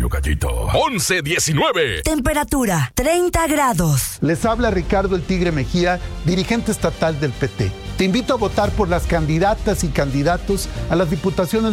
Tocayito. 11:19. Temperatura 30 grados. Les habla Ricardo El Tigre Mejía, dirigente estatal del PT. Te invito a votar por las candidatas y candidatos a las diputaciones